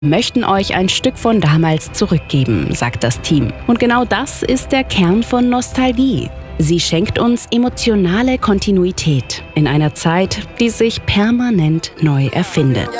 möchten euch ein Stück von damals zurückgeben, sagt das Team. Und genau das ist der Kern von Nostalgie. Sie schenkt uns emotionale Kontinuität in einer Zeit, die sich permanent neu erfindet.